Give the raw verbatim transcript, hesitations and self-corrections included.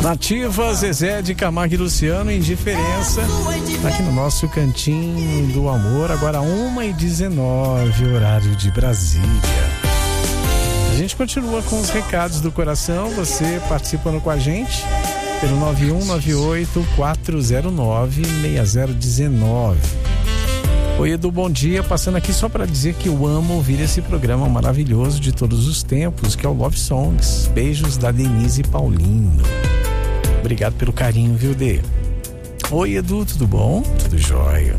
Nativa, Zezé de Camargo e Luciano, Indiferença, aqui no nosso Cantinho do Amor, agora uma e dezenove, horário de Brasília. A gente continua com os recados do coração, você participando com a gente pelo nove um nove oito quatro zero nove seis zero um nove. Oi, Edu, bom dia, passando aqui só para dizer que eu amo ouvir esse programa maravilhoso de todos os tempos, que é o Love Songs. Beijos da Denise Paulino. Obrigado pelo carinho, viu, Dê? Oi, Edu, tudo bom? Tudo jóia.